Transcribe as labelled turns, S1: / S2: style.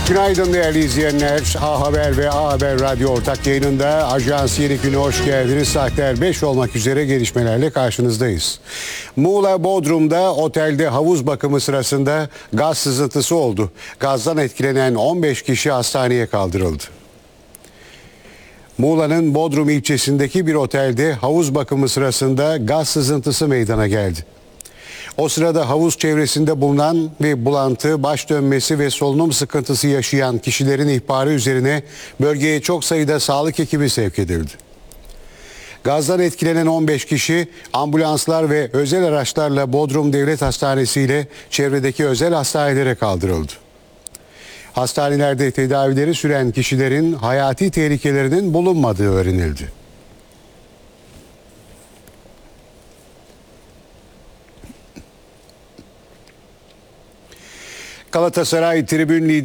S1: Günaydın değerli izleyenler. A Haber ve A Haber Radyo ortak yayınında Ajans Yeni Günü hoş geldiniz. Saatler 5 olmak üzere gelişmelerle karşınızdayız. Muğla Bodrum'da otelde havuz bakımı sırasında gaz sızıntısı oldu. Gazdan etkilenen 15 kişi hastaneye kaldırıldı. Muğla'nın Bodrum ilçesindeki bir otelde havuz bakımı sırasında gaz sızıntısı meydana geldi. O sırada havuz çevresinde bulunan ve bulantı, baş dönmesi ve solunum sıkıntısı yaşayan kişilerin ihbarı üzerine bölgeye çok sayıda sağlık ekibi sevk edildi. Gazdan etkilenen 15 kişi ambulanslar ve özel araçlarla Bodrum Devlet Hastanesi ile çevredeki özel hastanelere kaldırıldı. Hastanelerde tedavileri süren kişilerin hayati tehlikelerinin bulunmadığı öğrenildi. Galatasaray tribün lideri